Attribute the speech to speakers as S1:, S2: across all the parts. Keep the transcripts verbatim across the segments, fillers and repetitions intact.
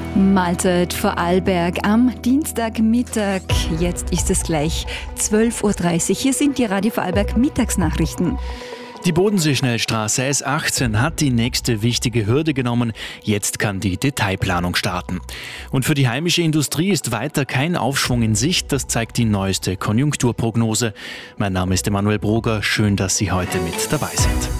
S1: Mahlzeit Vorarlberg am Dienstagmittag. Jetzt ist es gleich zwölf Uhr dreißig. Hier sind die Radio Vorarlberg Mittagsnachrichten.
S2: Die Bodensee-Schnellstraße S achtzehn hat die nächste wichtige Hürde genommen. Jetzt kann die Detailplanung starten. Und für die heimische Industrie ist weiter kein Aufschwung in Sicht. Das zeigt die neueste Konjunkturprognose. Mein Name ist Emanuel Broger. Schön, dass Sie heute mit dabei sind.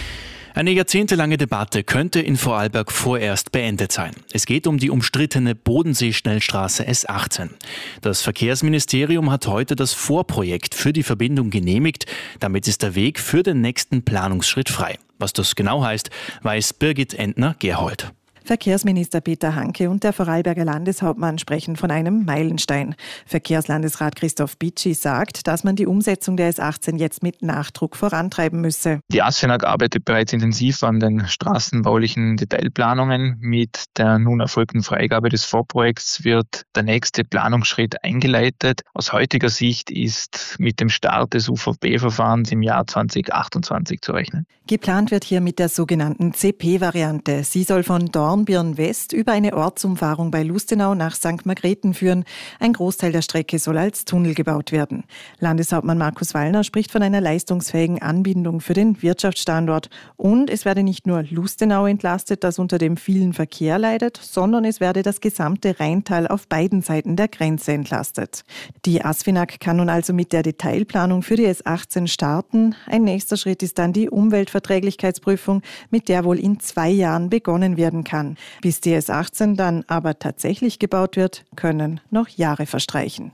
S2: Eine jahrzehntelange Debatte könnte in Vorarlberg vorerst beendet sein. Es geht um die umstrittene Bodensee-Schnellstraße S achtzehn. Das Verkehrsministerium hat heute das Vorprojekt für die Verbindung genehmigt. Damit ist der Weg für den nächsten Planungsschritt frei. Was das genau heißt, weiß Birgit Entner-Gerhold.
S3: Verkehrsminister Peter Hanke und der Vorarlberger Landeshauptmann sprechen von einem Meilenstein. Verkehrslandesrat Christoph Bitschi sagt, dass man die Umsetzung der S achtzehn jetzt mit Nachdruck vorantreiben müsse.
S4: Die ASFINAG arbeitet bereits intensiv an den straßenbaulichen Detailplanungen. Mit der nun erfolgten Freigabe des Vorprojekts wird der nächste Planungsschritt eingeleitet. Aus heutiger Sicht ist mit dem Start des U V B-Verfahrens im Jahr zwanzig achtundzwanzig zu rechnen.
S3: Geplant wird hier mit der sogenannten C P-Variante. Sie soll von Dornbirn West über eine Ortsumfahrung bei Lustenau nach Sankt Margrethen führen. Ein Großteil der Strecke soll als Tunnel gebaut werden. Landeshauptmann Markus Wallner spricht von einer leistungsfähigen Anbindung für den Wirtschaftsstandort. Und es werde nicht nur Lustenau entlastet, das unter dem vielen Verkehr leidet, sondern es werde das gesamte Rheintal auf beiden Seiten der Grenze entlastet. Die ASFINAG kann nun also mit der Detailplanung für die S achtzehn starten. Ein nächster Schritt ist dann die Umweltverträglichkeitsprüfung, mit der wohl in zwei Jahren begonnen werden kann. Bis die S achtzehn dann aber tatsächlich gebaut wird, können noch Jahre verstreichen.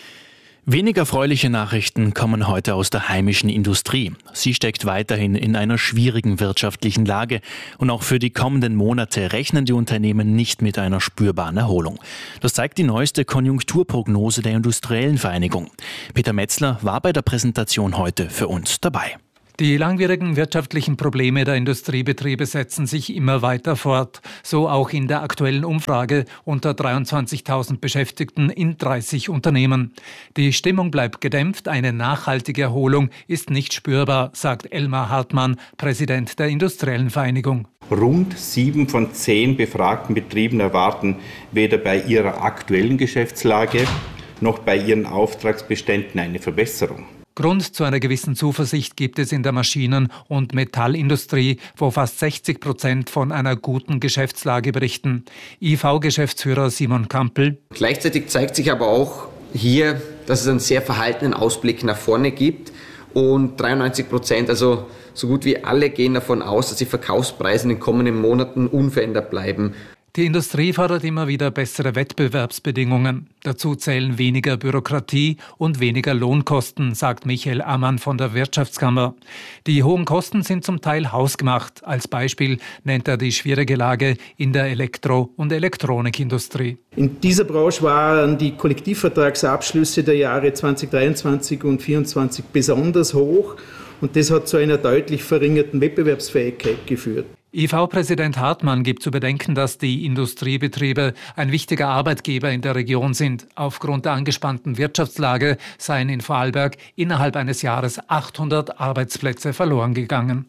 S2: Weniger erfreuliche Nachrichten kommen heute aus der heimischen Industrie. Sie steckt weiterhin in einer schwierigen wirtschaftlichen Lage und auch für die kommenden Monate rechnen die Unternehmen nicht mit einer spürbaren Erholung. Das zeigt die neueste Konjunkturprognose der Industriellen Vereinigung. Peter Metzler war bei der Präsentation heute für uns dabei.
S5: Die langwierigen wirtschaftlichen Probleme der Industriebetriebe setzen sich immer weiter fort. So auch in der aktuellen Umfrage unter dreiundzwanzigtausend Beschäftigten in dreißig Unternehmen. Die Stimmung bleibt gedämpft, eine nachhaltige Erholung ist nicht spürbar, sagt Elmar Hartmann, Präsident der Industriellen Vereinigung.
S6: Rund sieben von zehn befragten Betrieben erwarten weder bei ihrer aktuellen Geschäftslage noch bei ihren Auftragsbeständen eine Verbesserung.
S5: Grund zu einer gewissen Zuversicht gibt es in der Maschinen- und Metallindustrie, wo fast sechzig Prozent von einer guten Geschäftslage berichten. I V-Geschäftsführer Simon Kampel.
S7: Gleichzeitig zeigt sich aber auch hier, dass es einen sehr verhaltenen Ausblick nach vorne gibt. Und dreiundneunzig Prozent, also so gut wie alle, gehen davon aus, dass die Verkaufspreise in den kommenden Monaten unverändert bleiben.
S5: Die Industrie fordert immer wieder bessere Wettbewerbsbedingungen. Dazu zählen weniger Bürokratie und weniger Lohnkosten, sagt Michael Ammann von der Wirtschaftskammer. Die hohen Kosten sind zum Teil hausgemacht. Als Beispiel nennt er die schwierige Lage in der Elektro- und Elektronikindustrie.
S8: In dieser Branche waren die Kollektivvertragsabschlüsse der Jahre zweitausenddreiundzwanzig und zweitausendvierundzwanzig besonders hoch. Und das hat zu einer deutlich verringerten Wettbewerbsfähigkeit geführt.
S5: I V-Präsident Hartmann gibt zu bedenken, dass die Industriebetriebe ein wichtiger Arbeitgeber in der Region sind. Aufgrund der angespannten Wirtschaftslage seien in Vorarlberg innerhalb eines Jahres achthundert Arbeitsplätze verloren gegangen.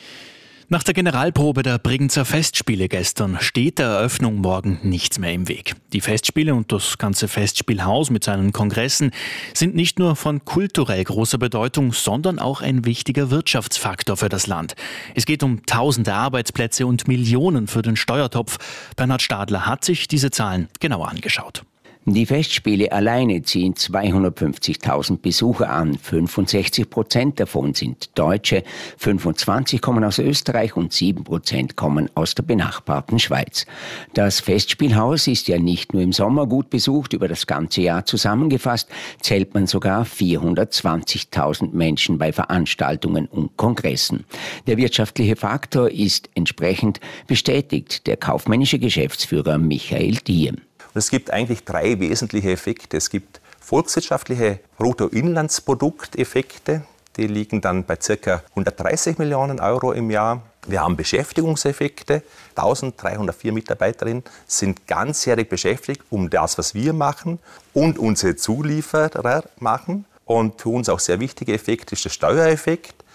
S2: Nach der Generalprobe der Bregenzer Festspiele gestern steht der Eröffnung morgen nichts mehr im Weg. Die Festspiele und das ganze Festspielhaus mit seinen Kongressen sind nicht nur von kulturell großer Bedeutung, sondern auch ein wichtiger Wirtschaftsfaktor für das Land. Es geht um tausende Arbeitsplätze und Millionen für den Steuertopf. Bernhard Stadler hat sich diese Zahlen genauer angeschaut.
S9: Die Festspiele alleine ziehen zweihundertfünfzigtausend Besucher an. fünfundsechzig Prozent davon sind Deutsche, fünfundzwanzig kommen aus Österreich und sieben Prozent kommen aus der benachbarten Schweiz. Das Festspielhaus ist ja nicht nur im Sommer gut besucht, über das ganze Jahr zusammengefasst zählt man sogar vierhundertzwanzigtausend Menschen bei Veranstaltungen und Kongressen. Der wirtschaftliche Faktor ist entsprechend bestätigt der kaufmännische Geschäftsführer Michael Diem.
S10: Es gibt eigentlich drei wesentliche Effekte. Es gibt volkswirtschaftliche Bruttoinlandsprodukteffekte, die liegen dann bei ca. hundertdreißig Millionen Euro im Jahr. Wir haben Beschäftigungseffekte. eintausenddreihundertvier Mitarbeiterinnen sind ganzjährig beschäftigt, um das, was wir machen und unsere Zulieferer machen. Und für uns auch sehr wichtiger Effekt ist der Steuereffekt.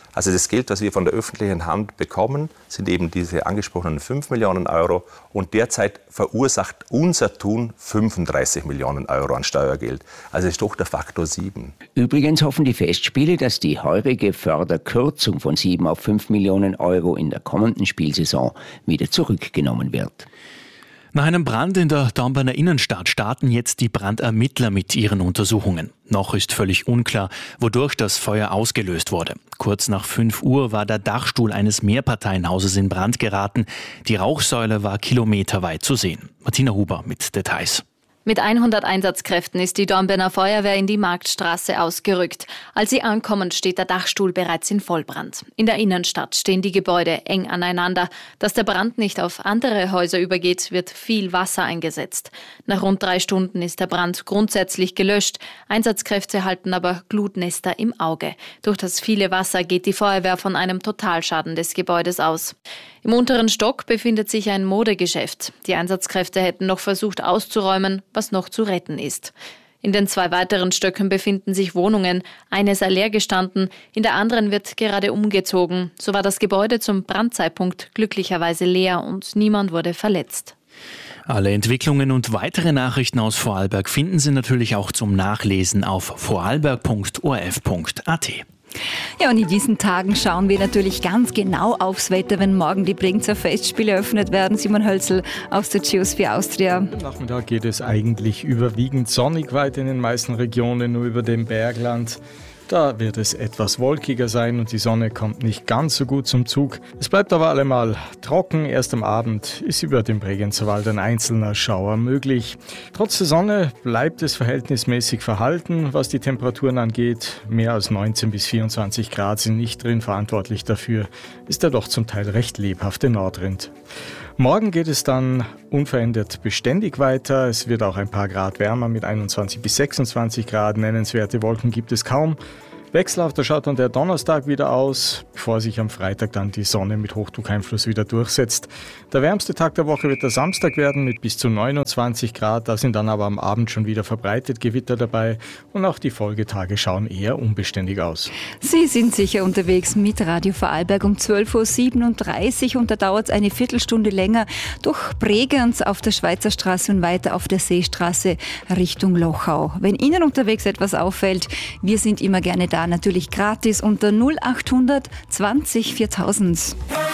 S10: Also das Geld, was wir von der öffentlichen Hand bekommen, sind eben diese angesprochenen fünf Millionen Euro. Und derzeit verursacht unser Tun fünfunddreißig Millionen Euro an Steuergeld. Also ist doch der Faktor sieben.
S9: Übrigens hoffen die Festspiele, dass die heurige Förderkürzung von sieben auf fünf Millionen Euro in der kommenden Spielsaison wieder zurückgenommen wird.
S2: Nach einem Brand in der Dornbirner Innenstadt starten jetzt die Brandermittler mit ihren Untersuchungen. Noch ist völlig unklar, wodurch das Feuer ausgelöst wurde. Kurz nach fünf Uhr war der Dachstuhl eines Mehrparteienhauses in Brand geraten. Die Rauchsäule war kilometerweit zu sehen. Martina Huber mit Details.
S11: Mit hundert Einsatzkräften ist die Dornbirner Feuerwehr in die Marktstraße ausgerückt. Als sie ankommen, steht der Dachstuhl bereits in Vollbrand. In der Innenstadt stehen die Gebäude eng aneinander. Dass der Brand nicht auf andere Häuser übergeht, wird viel Wasser eingesetzt. Nach rund drei Stunden ist der Brand grundsätzlich gelöscht. Einsatzkräfte halten aber Glutnester im Auge. Durch das viele Wasser geht die Feuerwehr von einem Totalschaden des Gebäudes aus. Im unteren Stock befindet sich ein Modegeschäft. Die Einsatzkräfte hätten noch versucht auszuräumen, was noch zu retten ist. In den zwei weiteren Stöcken befinden sich Wohnungen. Eine sei leer gestanden, in der anderen wird gerade umgezogen. So war das Gebäude zum Brandzeitpunkt glücklicherweise leer und niemand wurde verletzt.
S2: Alle Entwicklungen und weitere Nachrichten aus Vorarlberg finden Sie natürlich auch zum Nachlesen auf vorarlberg punkt o r f punkt a t.
S1: Ja, und in diesen Tagen schauen wir natürlich ganz genau aufs Wetter, wenn morgen die Bregenzer Festspiele eröffnet werden. Simon Hölzl aus der Geosphere Austria.
S12: Am Nachmittag geht es eigentlich überwiegend sonnig weiter in den meisten Regionen, nur über dem Bergland. Da wird es etwas wolkiger sein und die Sonne kommt nicht ganz so gut zum Zug. Es bleibt aber allemal trocken. Erst am Abend ist über dem Bregenzer Wald ein einzelner Schauer möglich. Trotz der Sonne bleibt es verhältnismäßig verhalten, was die Temperaturen angeht. Mehr als neunzehn bis vierundzwanzig Grad sind nicht drin. Verantwortlich dafür ist der doch zum Teil recht lebhafte Nordwind. Morgen geht es dann unverändert beständig weiter. Es wird auch ein paar Grad wärmer mit einundzwanzig bis sechsundzwanzig Grad. Nennenswerte Wolken gibt es kaum. Wechselhafter schaut dann der Donnerstag wieder aus, bevor sich am Freitag dann die Sonne mit Hochdruckeinfluss wieder durchsetzt. Der wärmste Tag der Woche wird der Samstag werden mit bis zu neunundzwanzig Grad. Da sind dann aber am Abend schon wieder verbreitet Gewitter dabei und auch die Folgetage schauen eher unbeständig aus.
S1: Sie sind sicher unterwegs mit Radio Vorarlberg um zwölf Uhr siebenunddreißig und da dauert es eine Viertelstunde länger durch Bregenz auf der Schweizer Straße und weiter auf der Seestraße Richtung Lochau. Wenn Ihnen unterwegs etwas auffällt, wir sind immer gerne da. Natürlich gratis unter null achthundert zwanzig viertausend.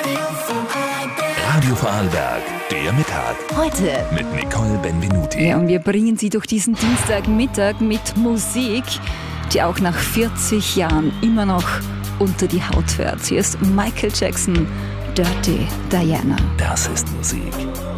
S13: Radio Vorarlberg, der Mittag.
S1: Heute
S13: mit Nicole Benvenuti.
S1: Ja, und wir bringen Sie durch diesen Dienstagmittag mit Musik, die auch nach vierzig Jahren immer noch unter die Haut fährt. Hier ist Michael Jackson, Dirty Diana.
S13: Das ist Musik.